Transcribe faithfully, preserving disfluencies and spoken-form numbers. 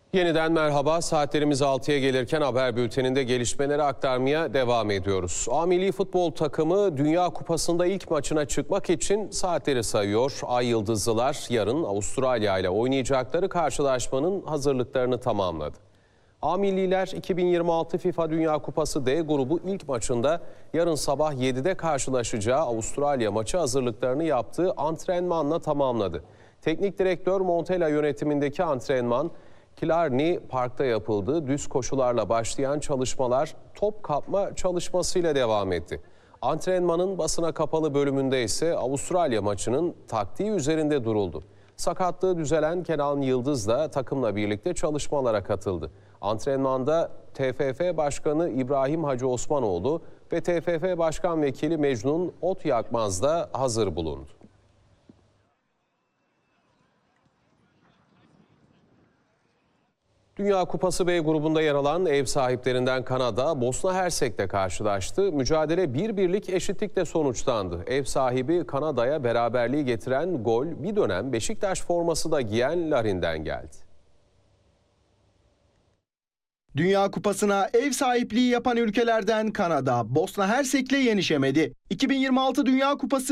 Yeniden merhaba. Saatlerimiz altıya gelirken haber bülteninde gelişmeleri aktarmaya devam ediyoruz. A Milli Futbol takımı Dünya Kupası'nda ilk maçına çıkmak için saatleri sayıyor. Ay Yıldızlılar yarın Avustralya ile oynayacakları karşılaşmanın hazırlıklarını tamamladı. A Milliler iki bin yirmi altı FIFA Dünya Kupası D grubu ilk maçında yarın sabah yedide karşılaşacağı Avustralya maçı hazırlıklarını yaptığı antrenmanla tamamladı. Teknik direktör Montella yönetimindeki antrenman, Killarney Park'ta yapıldığı düz koşularla başlayan çalışmalar top kapma çalışmasıyla devam etti. Antrenmanın basına kapalı bölümünde ise Avustralya maçının taktiği üzerinde duruldu. Sakatlığı düzelen Kenan Yıldız da takımla birlikte çalışmalara katıldı. Antrenmanda T F F Başkanı İbrahim Hacı Osmanoğlu ve T F F Başkan Vekili Mecnun Otyakmaz da hazır bulundu. Dünya Kupası B grubunda yer alan ev sahiplerinden Kanada, Bosna Hersek'le karşılaştı. Mücadele bir birlik eşitlikle sonuçlandı. Ev sahibi Kanada'ya beraberliği getiren gol bir dönem Beşiktaş forması da giyen Larin'den geldi. Dünya Kupası'na ev sahipliği yapan ülkelerden Kanada, Bosna Hersek'le yenişemedi. iki bin yirmi altı Dünya Kupası